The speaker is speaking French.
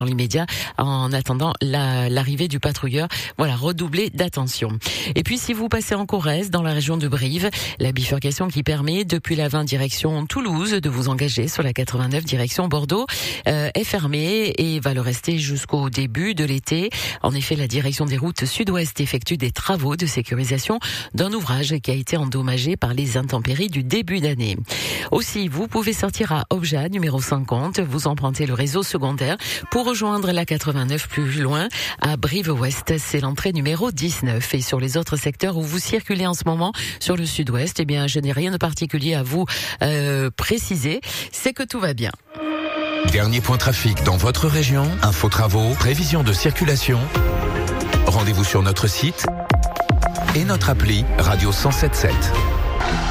dans l'immédiat, en attendant l'arrivée du patrouilleur. Voilà, redoubler d'attention. Et puis, si vous passez en Corrèze, dans la région de Brive, la bifurcation qui permet, depuis la 20 direction Toulouse, de vous engager sur la 89 direction Bordeaux, est fermée et va le rester jusqu'au début de l'été. En effet, la direction des routes sud-ouest effectue des travaux de sécurisation d'un ouvrage qui a été endommagé par les intempéries du début d'année. Aussi, vous pouvez sortir à Obja, numéro 50, vous empruntez le réseau secondaire pour rejoindre la 89 plus loin, à Brive-Ouest, c'est l'entrée numéro 19. Et sur les autres secteurs où vous circulez en ce moment, sur le sud-ouest, eh bien, je n'ai rien de particulier à vous préciser, c'est que tout va bien. Dernier point trafic dans votre région, info travaux, prévision de circulation. Rendez-vous sur notre site et notre appli Radio 107.7.